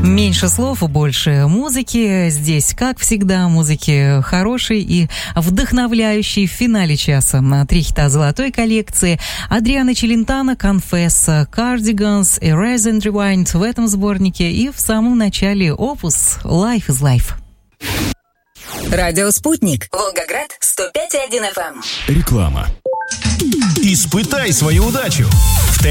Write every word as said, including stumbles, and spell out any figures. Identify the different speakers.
Speaker 1: Меньше слов, больше музыки. Здесь, как всегда, музыки хорошей и вдохновляющей. В финале часа три хита золотой коллекции. Адриано Челентано, Confess, Cardigans, Erase and Rewind в этом сборнике. И в самом начале опус Life is Life.
Speaker 2: Радио «Спутник». Волгоград, сто пять и один эф эм.
Speaker 3: Реклама. Испытай свою удачу.